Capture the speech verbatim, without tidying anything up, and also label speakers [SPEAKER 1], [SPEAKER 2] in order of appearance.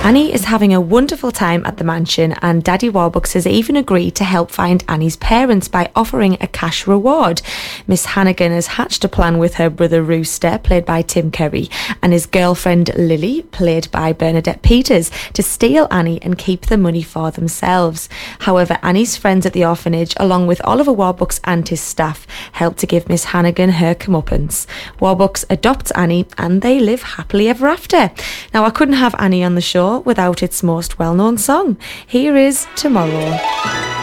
[SPEAKER 1] Annie is having a wonderful time at the mansion, and Daddy Warbucks has even agreed to help find Annie's parents by offering a cash reward. Miss Hannigan has hatched a plan with her brother Rooster, played by Tim Curry, and his girlfriend Lily, played by Bernadette Peters, to steal Annie and keep the money for themselves. However, Annie's friends at the orphanage, along with Oliver Warbucks and his staff, help to give Miss Hannigan her comeuppance. Warbucks adopts Annie and they live happily ever after. Now, I couldn't have Annie on the show without its most well-known song. Here is Tomorrow.